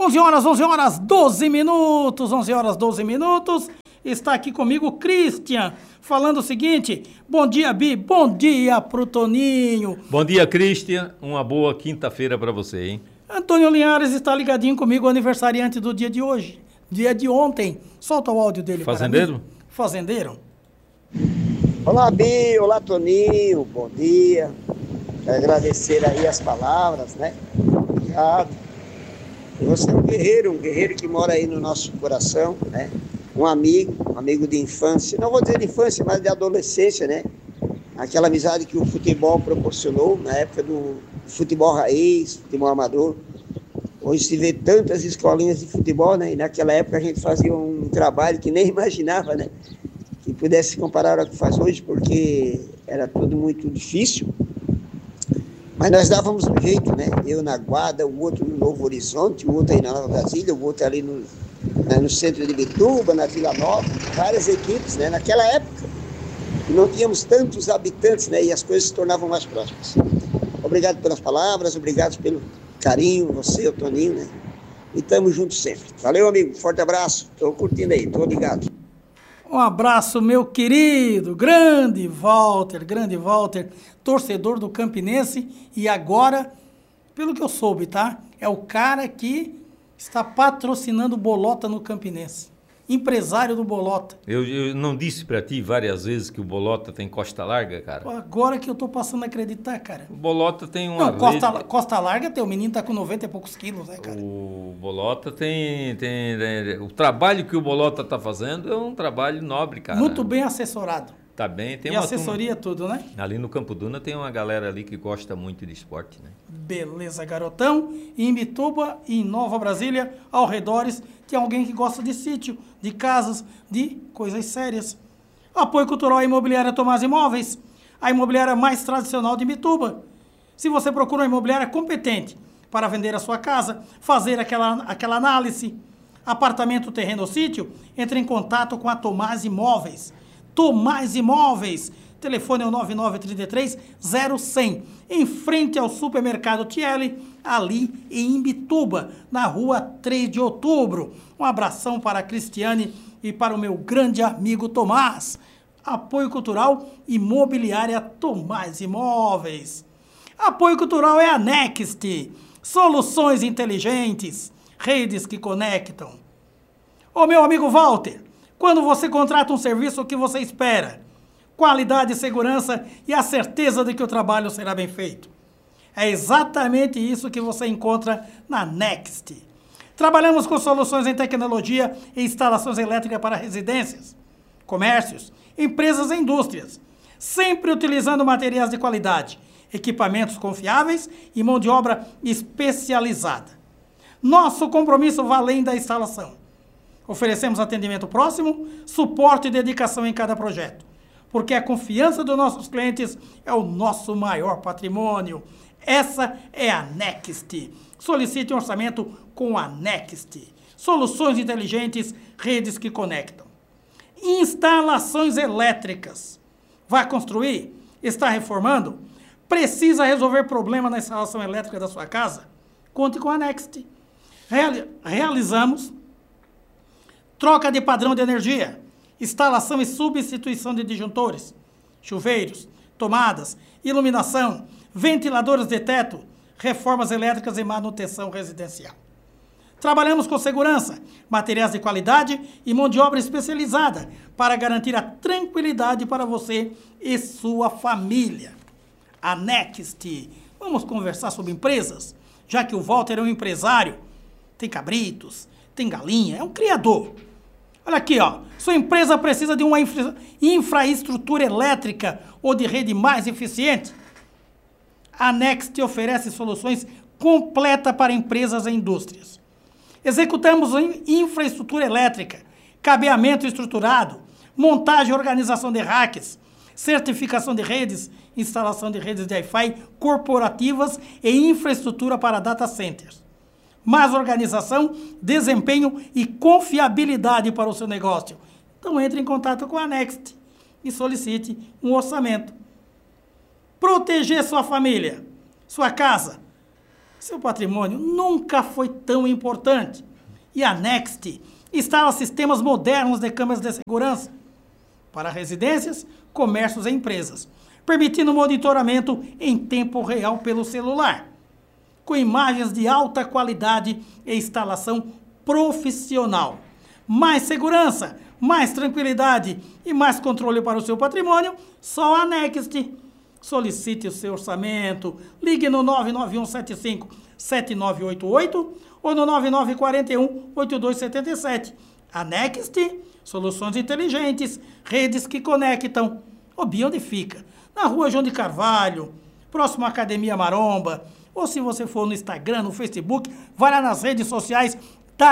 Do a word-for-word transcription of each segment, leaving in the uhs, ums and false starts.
onze horas, onze horas, doze minutos, onze horas, doze minutos. Está aqui comigo o Christian, falando o seguinte: bom dia, Bi, bom dia pro Toninho. Bom dia, Christian, uma boa quinta-feira para você, hein? Antônio Linhares está ligadinho comigo, aniversariante do dia de hoje, dia de ontem. Solta o áudio dele. Fazendeiro? Fazendeiro. Olá, Bi, olá, Toninho, bom dia. Quero agradecer aí as palavras, né? Obrigado. Você é um guerreiro, um guerreiro que mora aí no nosso coração, né? Um amigo, um amigo de infância, não vou dizer de infância, mas de adolescência, né? Aquela amizade que o futebol proporcionou na época do futebol raiz, futebol amador. Hoje se vê tantas escolinhas de futebol, né? E naquela época a gente fazia um trabalho que nem imaginava, né? Que pudesse comparar ao que faz hoje, porque era tudo muito difícil. Mas nós dávamos um jeito, né? Eu na Guarda, o outro no Novo Horizonte, o outro aí na Nova Brasília, o outro ali no, né, no centro de Bituba, na Vila Nova, várias equipes, né? Naquela época, não tínhamos tantos habitantes, né? E as coisas se tornavam mais próximas. Obrigado pelas palavras, obrigado pelo carinho, você, o Toninho, né? E estamos juntos sempre. Valeu, amigo. Forte abraço. Estou curtindo aí, estou ligado. Um abraço, meu querido, grande Walter, grande Walter, torcedor do Campinense e agora, pelo que eu soube, tá? É o cara que está patrocinando o Bolota no Campinense. Empresário do Bolota. Eu, eu não disse pra ti várias vezes que o Bolota tem costa larga, cara? Agora que eu tô passando a acreditar, cara. O Bolota tem uma Não, costa, rede... costa larga, teu menino tá com noventa e poucos quilos, né, cara? O Bolota tem, tem, tem... O trabalho que o Bolota tá fazendo é um trabalho nobre, cara. Muito bem assessorado. Tá bem, tem e uma assessoria turma... tudo, né? Ali no Campo Duna tem uma galera ali que gosta muito de esporte, né? Beleza, garotão. E em Bituba e em Nova Brasília, ao redores, tem alguém que gosta de sítio, de casas, de coisas sérias. Apoio Cultural à Imobiliária Tomás Imóveis, a imobiliária mais tradicional de Bituba. Se você procura uma imobiliária competente para vender a sua casa, fazer aquela, aquela análise, apartamento, terreno ou sítio, entre em contato com a Tomás Imóveis. Tomás Imóveis, telefone é o nove nove três três zero cem, em frente ao supermercado Tiele, ali em Imbituba, na rua três de outubro. Um abração para a Cristiane e para o meu grande amigo Tomás. Apoio Cultural Imobiliária Tomás Imóveis. Apoio Cultural é a Next, soluções inteligentes, redes que conectam. Ô meu amigo Walter, quando você contrata um serviço, o que você espera? Qualidade, segurança e a certeza de que o trabalho será bem feito. É exatamente isso que você encontra na Next. Trabalhamos com soluções em tecnologia e instalações elétricas para residências, comércios, empresas e indústrias, sempre utilizando materiais de qualidade, equipamentos confiáveis e mão de obra especializada. Nosso compromisso vai além da instalação. Oferecemos atendimento próximo, suporte e dedicação em cada projeto, porque a confiança dos nossos clientes é o nosso maior patrimônio. Essa é a Next. Solicite um orçamento com a Next. Soluções inteligentes, redes que conectam. Instalações elétricas. Vai construir? Está reformando? Precisa resolver problema na instalação elétrica da sua casa? Conte com a Next. Reali- realizamos troca de padrão de energia, instalação e substituição de disjuntores, chuveiros, tomadas, iluminação, ventiladores de teto, reformas elétricas e manutenção residencial. Trabalhamos com segurança, materiais de qualidade e mão de obra especializada para garantir a tranquilidade para você e sua família. A Next. Vamos conversar sobre empresas, já que o Walter é um empresário. Tem cabritos, tem galinha, é um criador. Olha aqui, ó. Sua empresa precisa de uma infra infraestrutura elétrica ou de rede mais eficiente? A Next oferece soluções completas para empresas e indústrias. Executamos infraestrutura elétrica, cabeamento estruturado, montagem e organização de racks, certificação de redes, instalação de redes de Wi-Fi corporativas e infraestrutura para data centers. Mais organização, desempenho e confiabilidade para o seu negócio. Então entre em contato com a Next e solicite um orçamento. Proteger sua família, sua casa, Seu patrimônio nunca foi tão importante. E a Next instala sistemas modernos de câmeras de segurança para residências, comércios e empresas, permitindo monitoramento em tempo real pelo celular, com imagens de alta qualidade e instalação profissional. Mais segurança, mais tranquilidade e mais controle para o seu patrimônio, só a Next. Solicite o seu orçamento, ligue no nove nove um sete cinco sete nove oito oito ou no nove nove quatro um oito dois sete sete. A Next, soluções inteligentes, redes que conectam. O B I onde fica? Na rua João de Carvalho, próximo à Academia Maromba, ou se você for no Instagram, no Facebook, vai lá nas redes sociais da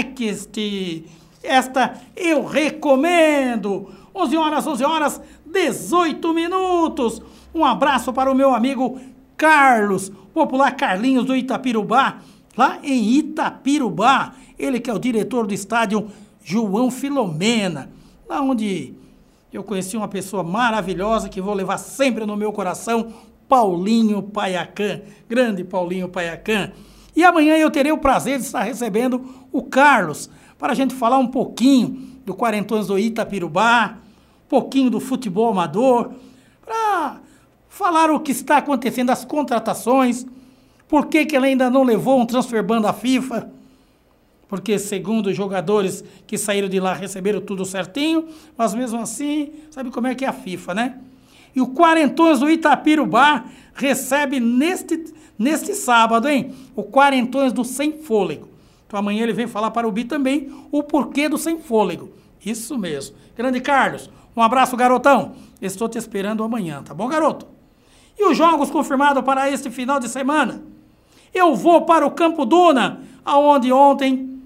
Next. Esta eu recomendo. onze horas, onze horas, dezoito minutos. Um abraço para o meu amigo Carlos, popular Carlinhos do Itapirubá, lá em Itapirubá. Ele que é o diretor do estádio João Filomena, lá onde eu conheci uma pessoa maravilhosa que vou levar sempre no meu coração, Paulinho Paiacã, grande Paulinho Paiacã. E amanhã eu terei o prazer de estar recebendo o Carlos, para a gente falar um pouquinho do Quarentões do Itapirubá, um pouquinho do futebol amador, para falar o que está acontecendo, as contratações, por que que ele ainda não levou um transfer ban da FIFA, porque segundo os jogadores que saíram de lá receberam tudo certinho, mas mesmo assim, sabe como é que é a FIFA, né? E o Quarentões do Itapirubá recebe neste, neste sábado, hein? O Quarentões do Sem Fôlego. Então amanhã ele vem falar para o B I também o porquê do Sem Fôlego. Isso mesmo. Grande Carlos, um abraço, garotão. Estou te esperando amanhã, tá bom, garoto? E os jogos confirmados para este final de semana? Eu vou para o Campo Duna, aonde ontem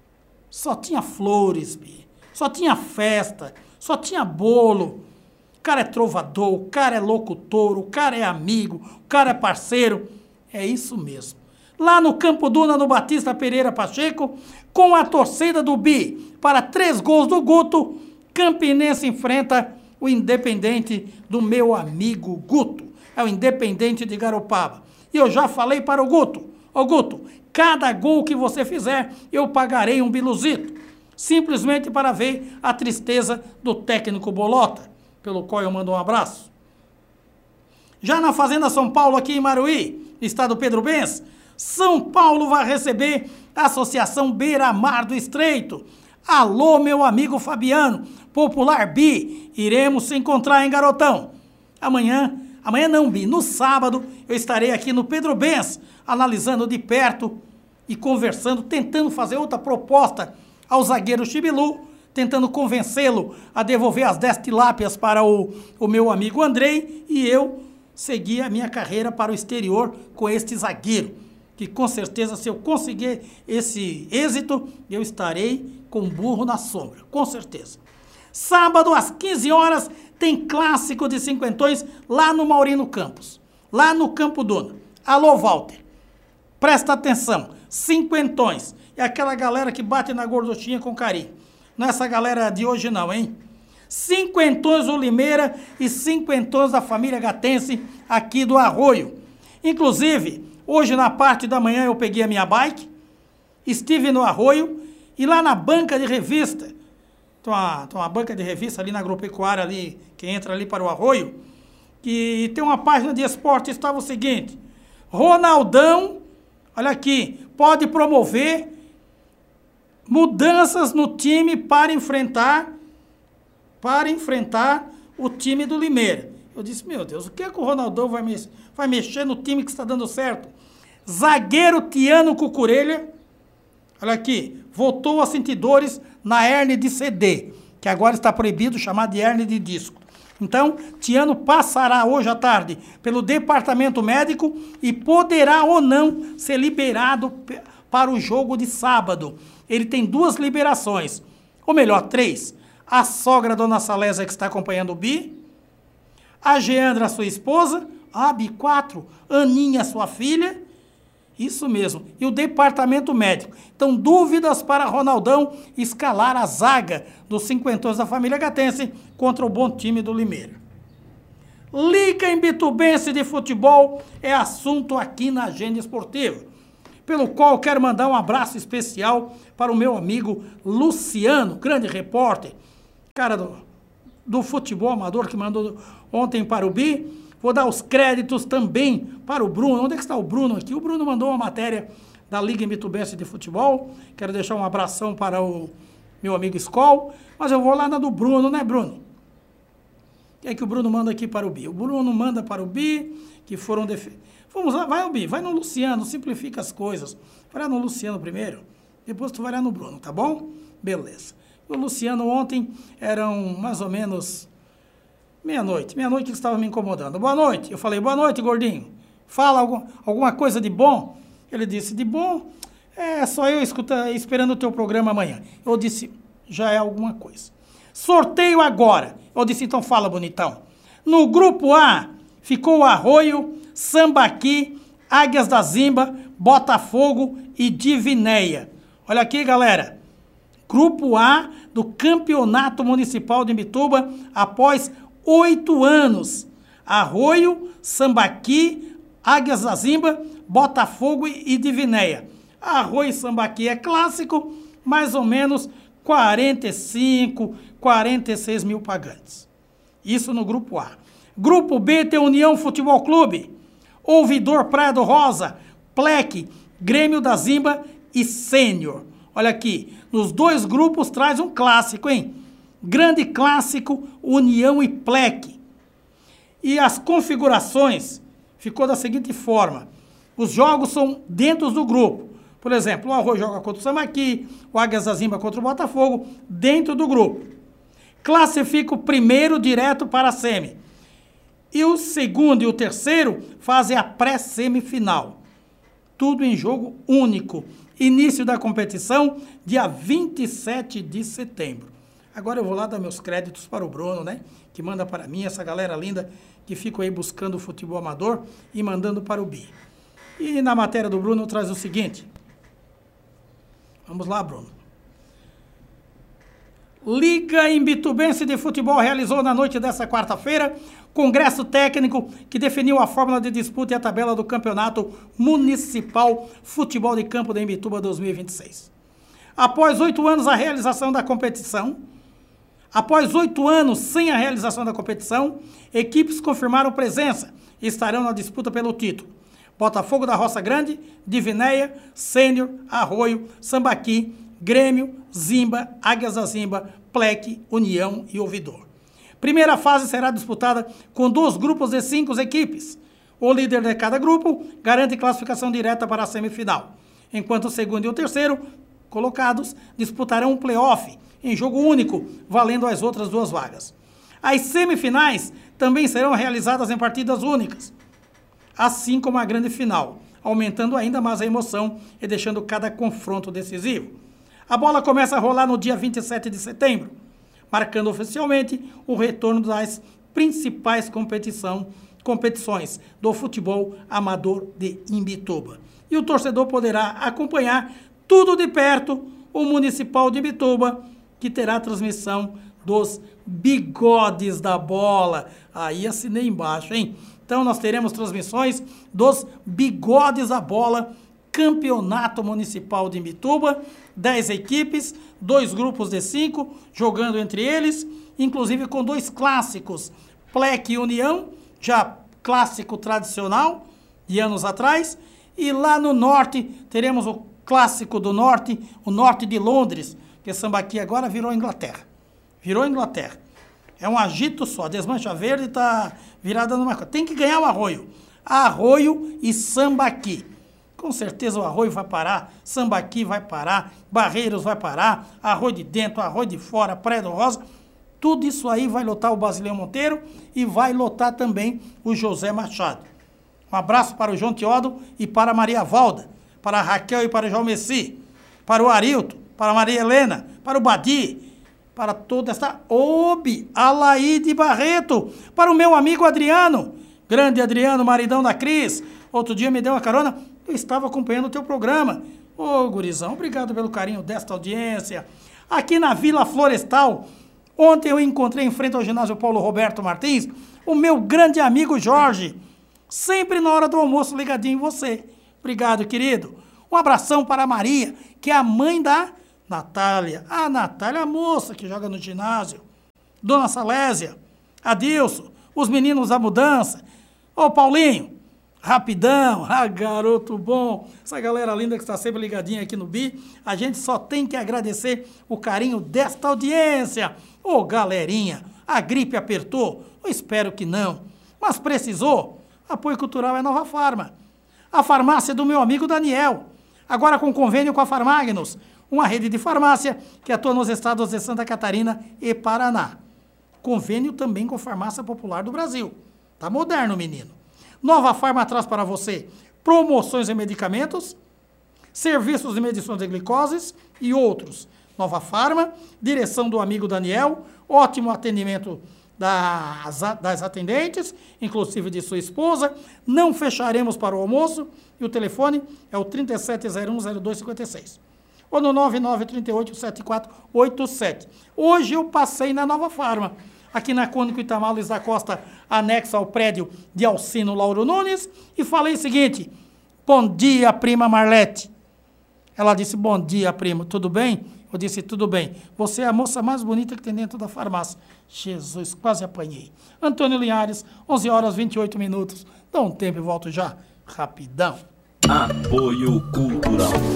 só tinha flores, B I. Só tinha festa, só tinha bolo. O cara é trovador, o cara é locutor, o cara é amigo, o cara é parceiro. É isso mesmo. Lá no Campo Duna, no Batista Pereira Pacheco, com a torcida do B I para três gols do Guto, Campinense enfrenta o Independente do meu amigo Guto. É o Independente de Garopaba. E eu já falei para o Guto, ô Guto, cada gol que você fizer, eu pagarei um biluzito. Simplesmente para ver a tristeza do técnico Bolota, pelo qual eu mando um abraço. Já na Fazenda São Paulo, aqui em Maruí, estado Pedro Benz, São Paulo vai receber a Associação Beira-Mar do Estreito. Alô, meu amigo Fabiano, popular B I, iremos se encontrar, hein, garotão? Amanhã, amanhã não, B I, no sábado, eu estarei aqui no Pedro Benz, analisando de perto e conversando, tentando fazer outra proposta ao zagueiro Chibilu, tentando convencê-lo a devolver as dez tilápias para o, o meu amigo Andrei, e eu seguir a minha carreira para o exterior com este zagueiro, que com certeza, se eu conseguir esse êxito, eu estarei com burro na sombra, com certeza. Sábado, às quinze horas, tem clássico de cinquentões lá no Maurino Campos, lá no Campo Duna. Alô, Walter, presta atenção, cinquentões, é aquela galera que bate na gorduchinha com carinho. Não é essa galera de hoje não, hein? Cinquentões do Limeira e cinquentões da família Gatense aqui do Arroio. Inclusive, hoje na parte da manhã eu peguei a minha bike, estive no Arroio e lá na banca de revista, tem uma, tem uma banca de revista ali na agropecuária, ali, que entra ali para o Arroio, que tem uma página de esporte, estava o seguinte: Ronaldão, olha aqui, pode promover mudanças no time para enfrentar para enfrentar o time do Limeira. Eu disse, meu Deus, o que é que o Ronaldão vai, mex vai mexer no time que está dando certo? Zagueiro Tiano Cucurelha, olha aqui, voltou a sentir dores na hérnia de C D, que agora está proibido chamar de hérnia de disco. Então, Tiano passará hoje à tarde pelo departamento médico e poderá ou não ser liberado para o jogo de sábado. Ele tem duas liberações, ou melhor, três. A sogra, Dona Salésia, que está acompanhando o B I, a Geandra, sua esposa, a B I quatro, Aninha, sua filha, isso mesmo, e o departamento médico. Então, dúvidas para Ronaldão escalar a zaga dos cinquentões da família Gatense contra o bom time do Limeira. Liga Imbitubense de Futebol é assunto aqui na Agenda Esportiva, pelo qual quero mandar um abraço especial para o meu amigo Luciano, grande repórter, cara do, do futebol amador que mandou ontem para o Bi. Vou dar os créditos também para o Bruno. Onde é que está o Bruno aqui? O Bruno mandou uma matéria da Liga Imbitubense de Futebol. Quero deixar um abração para o meu amigo Skol, mas eu vou lá na do Bruno, né, Bruno? O que é que o Bruno manda aqui para o Bi? O Bruno manda para o Bi, que foram... Def... Vamos lá, vai o Bi, vai no Luciano, simplifica as coisas. Vai lá no Luciano primeiro, depois tu vai lá no Bruno, tá bom? Beleza. O Luciano ontem eram mais ou menos meia-noite. Meia-noite que estava me incomodando. Boa noite. Eu falei, boa noite, gordinho. Fala algum, alguma coisa de bom? Ele disse, de bom? É só eu escuta, esperando o teu programa amanhã. Eu disse, já é alguma coisa. Sorteio agora. Eu disse, então fala, bonitão. No grupo A, ficou o Arroio, Sambaqui, Águias da Zimba, Botafogo e Divinéia. Olha aqui, galera. Grupo A do Campeonato Municipal de Imbituba, após oito anos. Arroio, Sambaqui, Águias da Zimba, Botafogo e Divinéia. Arroio e Sambaqui é clássico, mais ou menos quarenta e cinco, quarenta e seis mil pagantes. Isso no grupo A. Grupo B tem União Futebol Clube, Ouvidor Praia do Rosa, Plec, Grêmio da Zimba e Sênior. Olha aqui, nos dois grupos traz um clássico, hein? Grande clássico, União e Plec. E as configurações ficou da seguinte forma. Os jogos são dentro do grupo. Por exemplo, o Arroio joga contra o Sambaqui, o Águias da Zimba contra o Botafogo, dentro do grupo. Classifica o primeiro direto para a semi. E o segundo e o terceiro fazem a pré-semifinal. Tudo em jogo único. Início da competição, dia vinte e sete de setembro. Agora eu vou lá dar meus créditos para o Bruno, né? Que manda para mim, essa galera linda que fica aí buscando o futebol amador e mandando para o Bi. E na matéria do Bruno traz o seguinte. Vamos lá, Bruno. Liga Imbitubense de Futebol realizou na noite desta quarta-feira congresso técnico que definiu a fórmula de disputa e a tabela do Campeonato Municipal Futebol de Campo da Imbituba dois mil e vinte e seis. Após oito anos a realização da competição, após oito anos sem a realização da competição, equipes confirmaram presença e estarão na disputa pelo título. Botafogo da Roça Grande, Divinéia, Sênior, Arroio, Sambaqui, Grêmio, Zimba, Águias da Zimba, Plec, União e Ouvidor. Primeira fase será disputada com dois grupos de cinco equipes. O líder de cada grupo garante classificação direta para a semifinal, enquanto o segundo e o terceiro colocados disputarão um play-off em jogo único, valendo as outras duas vagas. As semifinais também serão realizadas em partidas únicas, assim como a grande final, aumentando ainda mais a emoção e deixando cada confronto decisivo. A bola começa a rolar no dia vinte e sete de setembro, marcando oficialmente o retorno das principais competição, competições do futebol amador de Imbituba. E o torcedor poderá acompanhar tudo de perto o Municipal de Imbituba, que terá transmissão dos bigodes da bola. Aí assinei embaixo, hein? Então nós teremos transmissões dos bigodes da bola, Campeonato Municipal de Imbituba, dez equipes, dois grupos de cinco, jogando entre eles, inclusive com dois clássicos, Plec e União, já clássico tradicional, de anos atrás, e lá no norte teremos o clássico do norte, o norte de Londres, que Sambaqui agora virou Inglaterra. Virou Inglaterra. É um agito só, Desmancha Verde está virada numa coisa. Tem que ganhar o Arroio. Arroio e Sambaqui. Com certeza o Arroio vai parar, Sambaqui vai parar, Barreiros vai parar, Arroio de dentro, Arroio de fora, Praia do Rosa. Tudo isso aí vai lotar o Basileão Monteiro e vai lotar também o José Machado. Um abraço para o João Teodo e para a Maria Valda, para a Raquel e para o João Messi, para o Arilton, para a Maria Helena, para o Badi, para toda esta Obi, Alaide Barreto, para o meu amigo Adriano, grande Adriano, maridão da Cris. Outro dia me deu uma carona, eu estava acompanhando o teu programa. Ô, gurizão, obrigado pelo carinho desta audiência. Aqui na Vila Florestal, ontem eu encontrei em frente ao ginásio Paulo Roberto Martins o meu grande amigo Jorge, sempre na hora do almoço ligadinho em você. Obrigado, querido. Um abração para a Maria, que é a mãe da Natália. A Natália, a moça que joga no ginásio. Dona Salésia, Adilson, os meninos da mudança. Ô, Paulinho, rapidão, ah, garoto bom. Essa galera linda que está sempre ligadinha aqui no Bi. A gente só tem que agradecer o carinho desta audiência. Ô, galerinha, a gripe apertou? Eu espero que não. Mas precisou? Apoio Cultural é Nova Farma. A farmácia do meu amigo Daniel. Agora com convênio com a Farmagnos, uma rede de farmácia que atua nos estados de Santa Catarina e Paraná. Convênio também com a Farmácia Popular do Brasil. Tá moderno, menino. Nova Farma traz para você promoções em medicamentos, serviços de medições de glicoses e outros. Nova Farma, direção do amigo Daniel, ótimo atendimento das, das atendentes, inclusive de sua esposa. Não fecharemos para o almoço e o telefone é o trinta e sete zero um zero dois cinquenta e seis ou no nove nove três oito sete quatro oito sete. Hoje eu passei na Nova Farma, aqui na Cônico Itamar Luiz da Costa, anexa ao prédio de Alcino Lauro Nunes, e falei o seguinte: bom dia, prima Marlete. Ela disse, bom dia, primo, tudo bem? Eu disse, tudo bem. Você é a moça mais bonita que tem dentro da farmácia. Jesus, quase apanhei. Antônio Linhares, onze horas e vinte e oito minutos. Dá um tempo e volto já. Rapidão. Apoio Cultural.